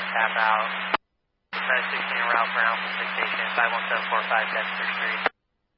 tap out. 16 route for Alpha 6 Station, 51745 Dexter Street.